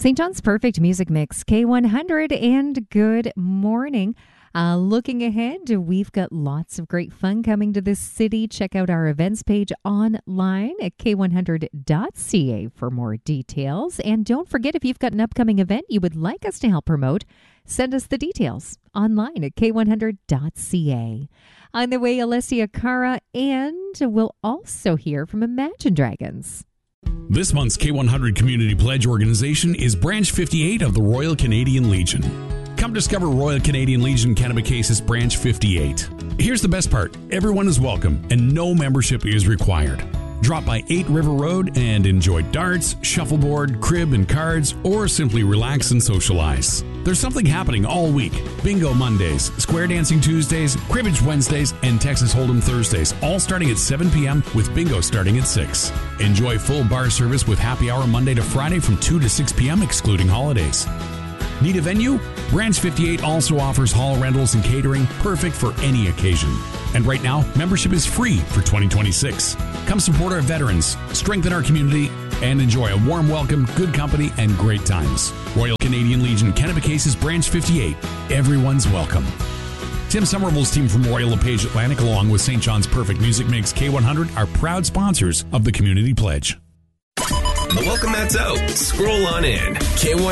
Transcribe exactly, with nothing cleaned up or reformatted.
Saint John's Perfect Music Mix, K one hundred, and good morning. Uh, looking ahead, we've got lots of great fun coming to this city. Check out our events page online at k one hundred dot c a for more details. And don't forget, if you've got an upcoming event you would like us to help promote, send us the details online at k one hundred dot c a. On the way, Alessia Cara, and we'll also hear from Imagine Dragons. This month's K one hundred Community Pledge organization is Branch fifty-eight of the Royal Canadian Legion. Come discover Royal Canadian Legion Kennebecasis Branch fifty-eight. Here's the best part. Everyone is welcome and no membership is required. Drop by eight River Road and enjoy darts, shuffleboard, crib and cards, or simply relax and socialize. There's something happening all week. Bingo Mondays, Square Dancing Tuesdays, Cribbage Wednesdays, and Texas Hold'em Thursdays, all starting at seven p.m. with bingo starting at six. Enjoy full bar service with happy hour Monday to Friday from two to six p.m. excluding holidays. Need a venue? Branch fifty-eight also offers hall rentals and catering, perfect for any occasion. And right now, membership is free for twenty twenty-six. Come support our veterans, strengthen our community, and enjoy a warm welcome, good company, and great times. Royal Canadian Legion Kennebecasis Branch fifty-eight. Everyone's welcome. Tim Somerville's team from Royal LePage Atlantic, along with Saint John's Perfect Music Mix K one hundred, are proud sponsors of the Community Pledge. The welcome mat's out. Scroll on in. K one